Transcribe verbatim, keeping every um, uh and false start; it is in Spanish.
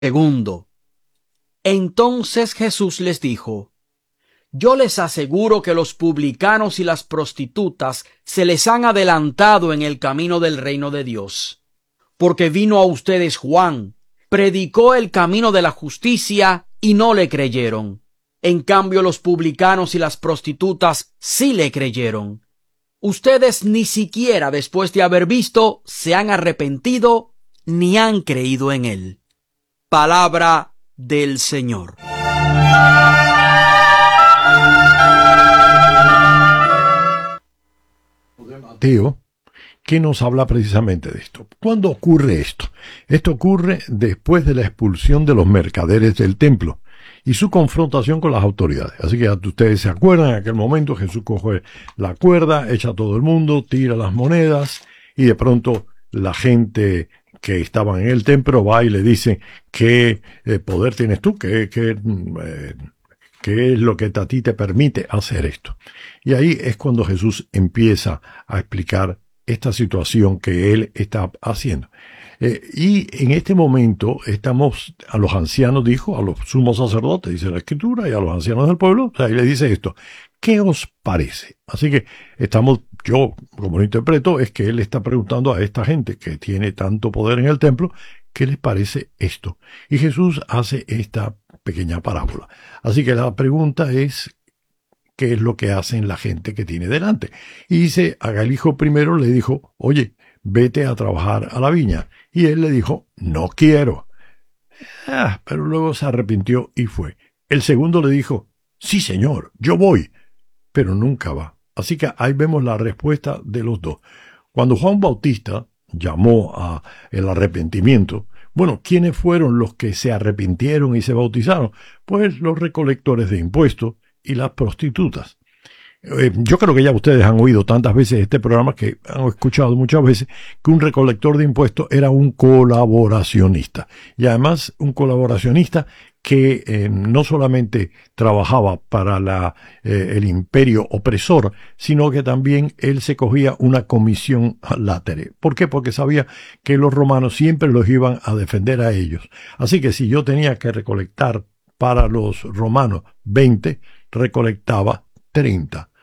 Segundo, entonces Jesús les dijo: yo les aseguro que los publicanos y las prostitutas se les han adelantado en el camino del reino de Dios, porque vino a ustedes Juan, predicó el camino de la justicia y no le creyeron. En cambio, los publicanos y las prostitutas sí le creyeron. Ustedes ni siquiera después de haber visto se han arrepentido ni han creído en él. Palabra del Señor. Mateo, que nos habla precisamente de esto. ¿Cuándo ocurre esto? Esto ocurre después de la expulsión de los mercaderes del templo y su confrontación con las autoridades. Así que ustedes se acuerdan, en aquel momento Jesús coge la cuerda, echa a todo el mundo, tira las monedas y de pronto la gente que estaba en el templo va y le dice: ¿qué eh, poder tienes tú? ¿Qué, qué, eh, ¿Qué es lo que a ti te permite hacer esto? Y ahí es cuando Jesús empieza a explicar esta situación que él está haciendo. Eh, y en este momento estamos, a los ancianos dijo, a los sumos sacerdotes, dice la Escritura, y a los ancianos del pueblo, o sea, ahí le dice esto: ¿qué os parece? Así que estamos, yo como lo interpreto, es que él está preguntando a esta gente que tiene tanto poder en el templo, ¿qué les parece esto? Y Jesús hace esta pequeña parábola. Así que la pregunta es: ¿qué es lo que hacen la gente que tiene delante? Y dice, haga el hijo primero le dijo: oye, vete a trabajar a la viña. Y él le dijo: no quiero. Ah, pero luego se arrepintió y fue. El segundo le dijo: sí, señor, yo voy. Pero nunca va. Así que ahí vemos la respuesta de los dos. Cuando Juan Bautista llamó a el arrepentimiento, bueno, ¿quiénes fueron los que se arrepintieron y se bautizaron? Pues los recolectores de impuestos y las prostitutas. Eh, yo creo que ya ustedes han oído tantas veces este programa, que han escuchado muchas veces, que un recolector de impuestos era un colaboracionista. Y además un colaboracionista que eh, no solamente trabajaba para la, eh, el imperio opresor, sino que también él se cogía una comisión latere. ¿Por qué? Porque sabía que los romanos siempre los iban a defender a ellos. Así que si yo tenía que recolectar para los romanos veinte, recolectaba treinta.